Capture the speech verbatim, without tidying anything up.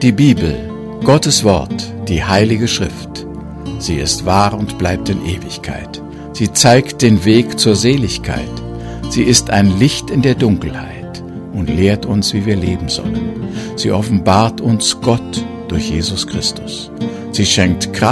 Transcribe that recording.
Die Bibel, Gottes Wort, die Heilige Schrift. Sie ist wahr und bleibt in Ewigkeit. Sie zeigt den Weg zur Seligkeit. Sie ist ein Licht in der Dunkelheit und lehrt uns, wie wir leben sollen. Sie offenbart uns Gott durch Jesus Christus. Sie schenkt Kraft